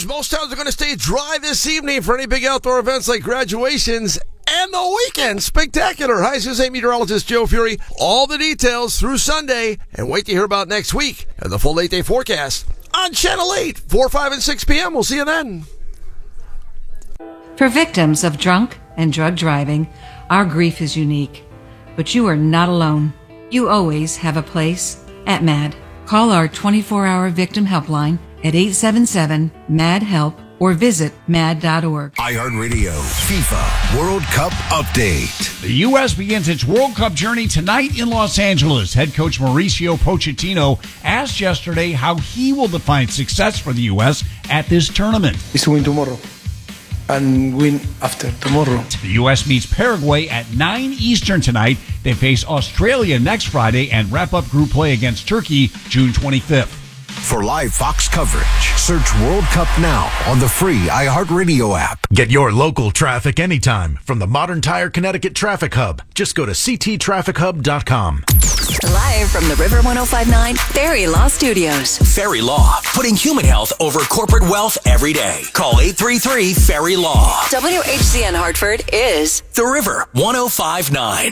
Weathers, most towns are going to stay dry this evening for any big outdoor events like graduations and the weekend spectacular. Hi, Susan meteorologist Joe Fury. All the details through Sunday, and wait to hear about next week and the full 8-day forecast on Channel 8, 4, 5, and 6 p.m. We'll see you then. For victims of drunk and drug driving, our grief is unique. But you are not alone. You always have a place at MAD. Call our 24-hour victim helpline at 877-MAD-HELP or visit mad.org. iHeartRadio FIFA World Cup Update. The U.S. begins its World Cup journey tonight in Los Angeles. Head coach Mauricio Pochettino asked yesterday how he will define success for the U.S. at this tournament. It's to win tomorrow and win after tomorrow. The U.S. meets Paraguay at 9 Eastern tonight. They face Australia next Friday and wrap up group play against Turkey June 25th. For live Fox coverage, search World Cup now on the free iHeartRadio app. Get your local traffic anytime from the Modern Tire Connecticut Traffic Hub. Just go to cttraffichub.com. Live from the River 105.9 Ferry Law Studios. Ferry Law, putting human health over corporate wealth every day. Call 833-FERRY-LAW. WHCN Hartford is The River 105.9.